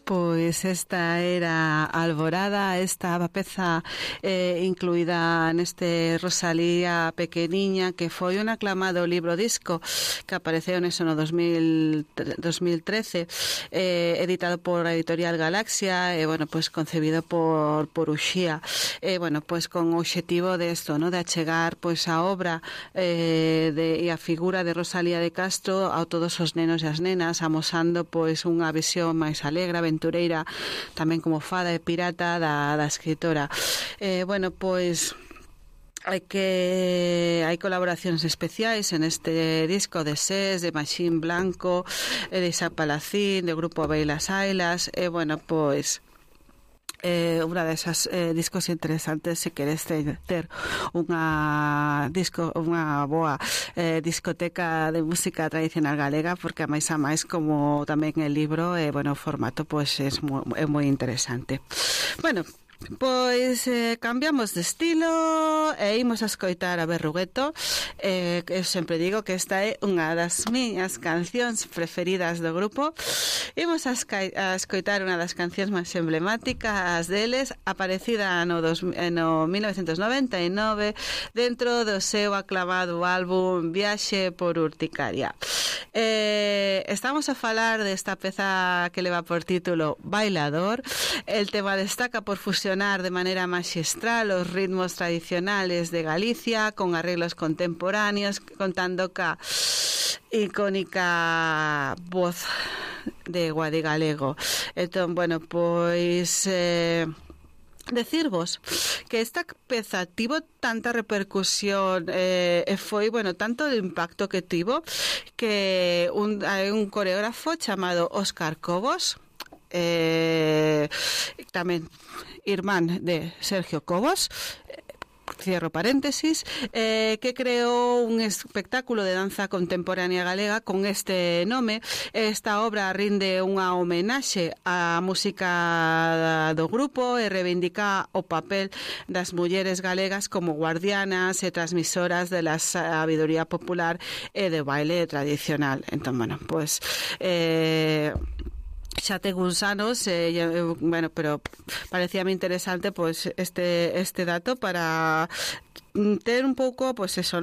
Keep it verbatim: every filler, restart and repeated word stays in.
pois esta era Alborada, esta peza eh, incluída neste Rosalía pequeniña, que foi un aclamado libro disco que apareceu neso no dos mil trece, eh, editado por a editorial Galaxia, e eh, bueno, pois concebido por por Uxía, e eh, bueno, pois con o obxectivo de isto, ¿no? De achegar pois a obra eh, de, e a figura de Rosalía de Castro a todos os nenos e as nenas, amosando pois unha visión máis alegre, aventureira, tamén como fada e pirata da, da escritora. Eh, bueno, pois hai que hai colaboracións especiais en este disco de Sés, de Machín Blanco, de Isaac Palacín, do grupo Beilas Ailas, e bueno, pois Eh, unha desas eh, discos interesantes se queres ter, ter unha disco unha boa eh, discoteca de música tradicional galega, porque a máis a máis, como tamén el libro, eh, bueno, o formato pois é moi, é moi interesante. Bueno, pois eh, cambiamos de estilo e imos a escoitar a Berrugueto. eh, eu sempre digo que esta é unha das miñas cancións preferidas do grupo. Imos a, a escoitar unha das cancións máis emblemáticas deles, aparecida no, dos, no mil novecentos noventa e nove dentro do seu aclamado álbum Viaxe por Urticaria. eh, estamos a falar desta peza que leva por título Bailador. El tema destaca por fusionar de maneira magistral os ritmos tradicionales de Galicia con arreglos contemporáneos, contando ca icónica voz de Guadi Galego. Entón, bueno, pois eh, decirvos que esta peza tivo tanta repercusión eh, e foi, bueno, tanto o impacto que tivo, que un, un coreógrafo chamado Óscar Cobos, eh, tamén irmán de Sergio Cobos, cierro paréntesis, eh, que creou un espectáculo de danza contemporánea galega con este nome. Esta obra rinde unha homenaxe á música do grupo e reivindica o papel das mulleres galegas como guardianas e transmisoras de la sabiduría popular e de baile tradicional. Entón, bueno, pues eh, xa ten uns anos, eh, bueno, pero parecíame interesante pois este este dato para ter un pouco, pois eso,